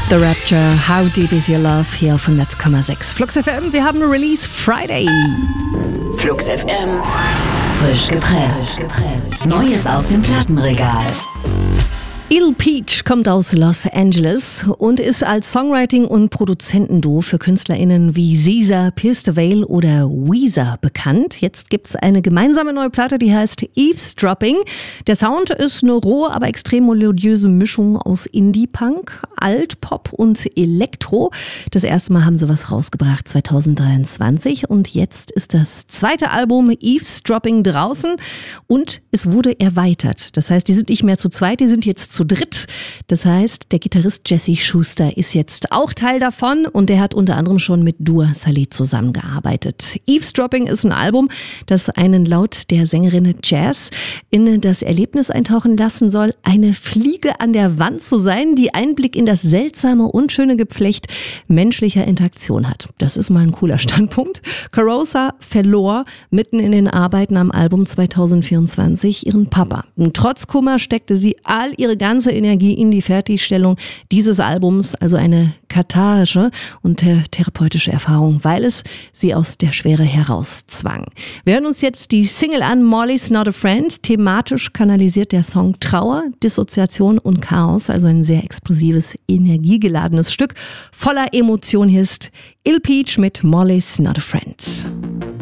The Rapture, How Deep Is Your Love, hier auf 100,6 Flux FM. Wir haben Release Friday. Flux FM, frisch gepresst. Neues aus dem Plattenregal. Lil Peach kommt aus Los Angeles und ist als Songwriting- und Produzentenduo für KünstlerInnen wie SZA, Pierce Vale oder Weezer bekannt. Jetzt gibt's eine gemeinsame neue Platte, die heißt Eavesdropping. Der Sound ist eine rohe, aber extrem melodiöse Mischung aus Indie-Punk, Alt-Pop und Elektro. Das erste Mal haben sie was rausgebracht 2023 und jetzt ist das zweite Album Eavesdropping draußen und es wurde erweitert. Das heißt, die sind nicht mehr zu zweit, die sind jetzt zu dritt. Das heißt, der Gitarrist Jesse Schuster ist jetzt auch Teil davon und der hat unter anderem schon mit Dua Saleh zusammengearbeitet. Eavesdropping ist ein Album, das einen laut der Sängerin Jazz in das Erlebnis eintauchen lassen soll, eine Fliege an der Wand zu sein, die Einblick in das seltsame, unschöne Geflecht menschlicher Interaktion hat. Das ist mal ein cooler Standpunkt. Carosa verlor mitten in den Arbeiten am Album 2024 ihren Papa. Und trotz Kummer steckte sie all ihre ganze Energie in die Fertigstellung dieses Albums, also eine katharische und therapeutische Erfahrung, weil es sie aus der Schwere herauszwang. Wir hören uns jetzt die Single an, Molly's Not a Friend. Thematisch kanalisiert der Song Trauer, Dissoziation und Chaos, also ein sehr explosives, energiegeladenes Stück voller Emotion. Hier ist Lil Peach mit Molly's Not a Friend.